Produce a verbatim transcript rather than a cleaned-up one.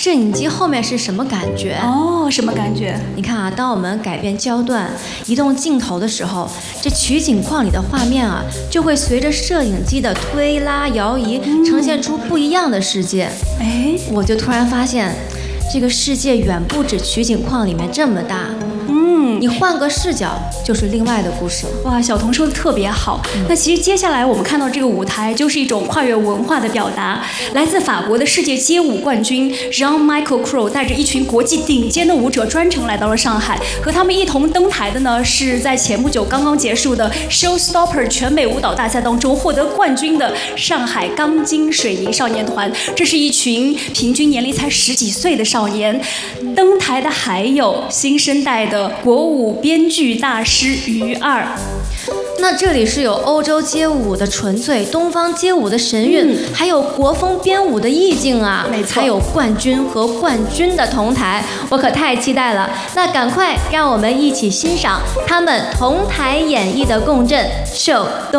摄影机后面是什么感觉？ 哦，什么感觉？ 你看啊，当我们改变焦段、移动镜头的时候，这取景框里的画面啊，就会随着摄影机的推拉摇移，嗯、呈现出不一样的世界。 哎， 我就突然发现，这个世界远不止取景框里面这么大。嗯，你换个视角就是另外的故事。 哇，小童说的特别好。嗯、那其实接下来我们看到这个舞台，就是一种跨越文化的表达。来自法国的世界街舞冠军 Jean-Michel Crow 带着一群国际顶尖的舞者专程来到了上海，和他们一同登台的呢，是在前不久刚刚结束的 Showstopper 全美舞蹈大赛当中获得冠军的上海钢筋水泥少年团。这是一群平均年龄才十几岁的少年。登台的还有新生代的国舞编剧大师于二。 那这里是有欧洲街舞的纯粹，东方街舞的神韵，嗯、还有国风编舞的意境啊， 没错， 还有冠军和冠军的同台，我可太期待了。那赶快让我们一起欣赏他们同台演绎的共振秀东。